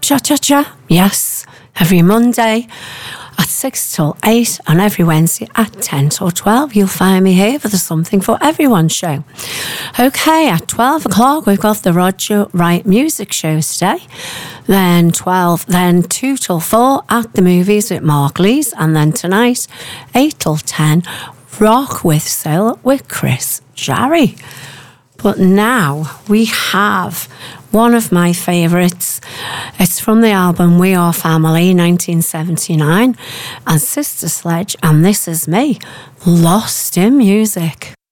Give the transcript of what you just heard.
Cha Cha Cha, yes, every Monday at 6 till 8 and every Wednesday at 10 till 12. You'll find me here for the Something for Everyone show. Okay, at 12 o'clock we've got the Roger Wright music shows today. Then 2 till 4 at the movies with Mark Lees, and then tonight 8 till 10 Rock with Soul with Chris Jarry. But now we have one of my favourites. It's from the album We Are Family, 1979, and Sister Sledge, and This Is Me, Lost in Music.